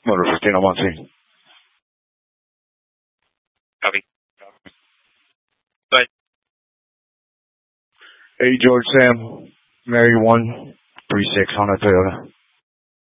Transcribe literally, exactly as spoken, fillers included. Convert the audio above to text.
Motor fifteen, I'm on scene. Copy. Go ahead. Hey, George Sam, Mary one three six on a Toyota.